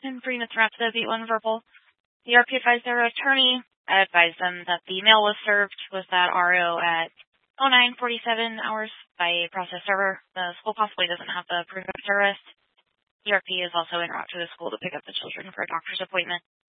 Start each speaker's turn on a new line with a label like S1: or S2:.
S1: and bring the threat to the V1 verbal. The ERP advised their attorney. I advised them that the mail was served with that RO at 09:47 hours by a process server. The school possibly doesn't have the proof of service. ERP is also en route to the school to pick up the children for a doctor's appointment.